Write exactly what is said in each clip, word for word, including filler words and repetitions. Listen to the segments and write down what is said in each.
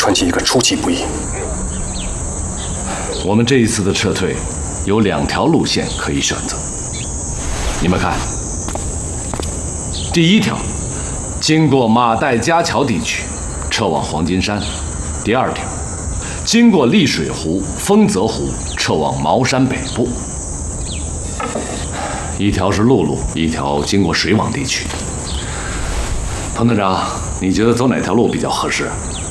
传奇一个出其不意。 我们这一次的撤退有两条路线可以选择，你们看，第一条，经过马岱家桥地区，撤往黄金山；第二条，经过丽水湖、丰泽湖，撤往茅山北部。一条是陆路，一条经过水网地区。彭团长，你觉得走哪条路比较合适？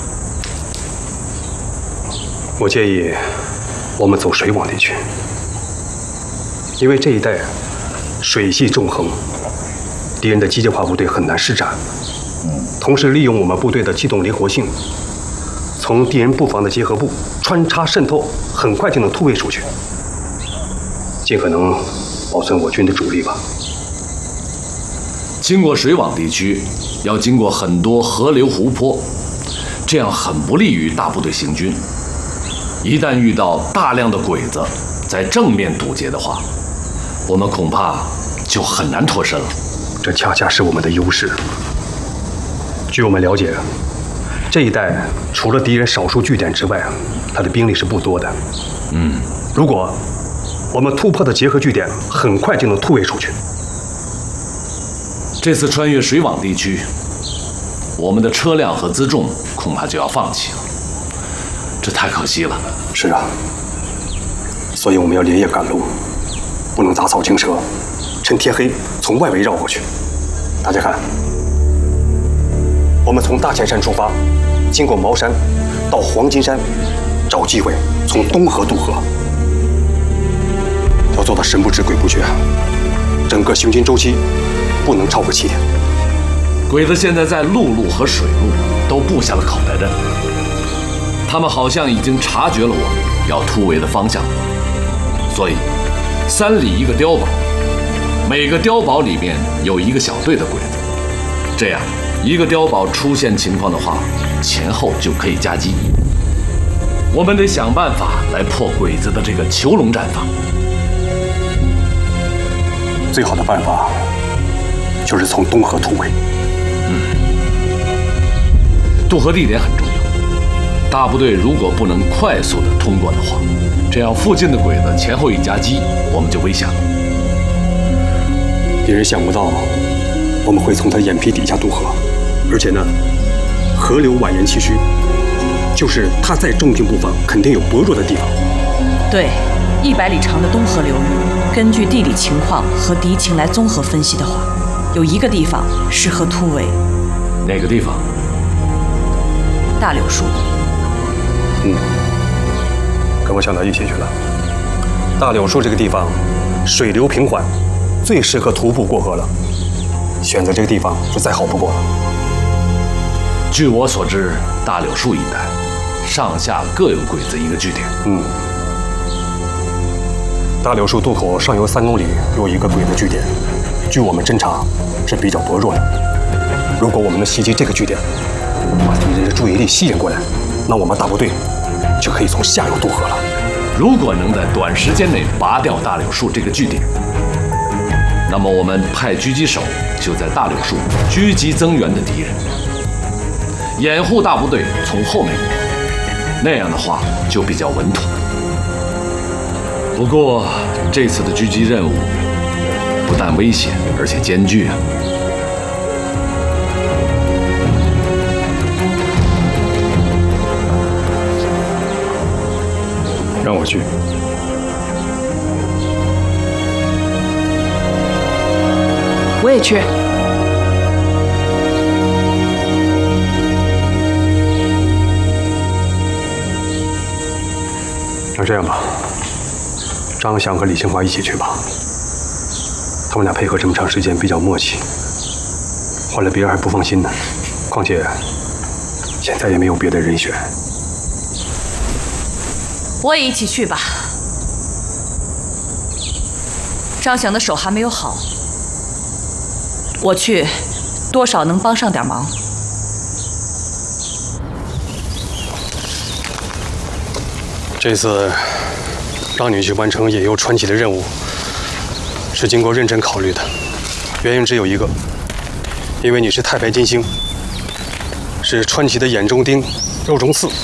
我建议我们走水网地区，因为这一带水系纵横，敌人的机械化部队很难施展。同时利用我们部队的机动灵活性，从敌人布防的结合部穿插渗透，很快就能突围出去，尽可能保存我军的主力吧。 经过水网地区，要经过很多河流湖泊，这样很不利于大部队行军。一旦遇到大量的鬼子在正面堵截的话，我们恐怕就很难脱身了。 这恰恰是我们的优势。据我们了解，这一带除了敌人少数据点之外，他的兵力是不多的。 嗯， 如果我们突破的结合据点，很快就能突围出去。 这次穿越水网地区，我们的车辆和辎重恐怕就要放弃了，这太可惜了。 是啊，所以我们要连夜赶路，不能杂草惊蛇，趁天黑从外围绕过去。大家看，我们从大前山出发，经过茅山，到黄金山，找机会从东河渡河，要做到神不知鬼不觉，整个行军周期不能超过七天。 鬼子现在在陆路和水路都布下了口袋阵，他们好像已经察觉了我们要突围的方向，所以三里一个碉堡，每个碉堡里面有一个小队的鬼子，这样一个碉堡出现情况的话，前后就可以夹击。我们得想办法来破鬼子的这个囚笼战法。 最好的办法就是从东河突围。 嗯，渡河地点很重要。大部队如果不能快速的通过的话，这样附近的鬼子前后一夹击，我们就危险了。 敌人想不到我们会从他眼皮底下渡河，而且呢，河流蜿蜒崎岖，就是他再重兵布防，肯定有薄弱的地方。 对，一百里长的东河流域，根据地理情况和敌情来综合分析的话，有一个地方适合突围。 哪个地方？ 大柳树。 嗯，跟我想到一起去了。大柳树这个地方，水流平缓，最适合徒步过河了。选择这个地方是再好不过了。 据我所知，大柳树一带上下各有鬼子一个据点。 嗯，大柳树渡口上游三公里有一个鬼子据点，据我们侦查是比较薄弱的。如果我们能袭击这个据点，把敌人的注意力吸引过来，那我们大部队就可以从下游渡河了。 如果能在短时间内拔掉大柳树这个据点，那么我们派狙击手就在大柳树狙击增援的敌人，掩护大部队从后面过，那样的话就比较稳妥。不过这次的狙击任务不但危险，而且艰巨啊！ 让我去。 我也去。 那这样吧，张翔和李清华一起去吧。他们俩配合这么长时间，比较默契。换了别人还不放心呢。况且现在也没有别的人选。 我也一起去吧。张翔的手还没有好，我去，多少能帮上点忙。 这次让你去完成引诱传奇的任务，是经过认真考虑的。原因只有一个，因为你是太白金星，是传奇的眼中钉、肉中刺。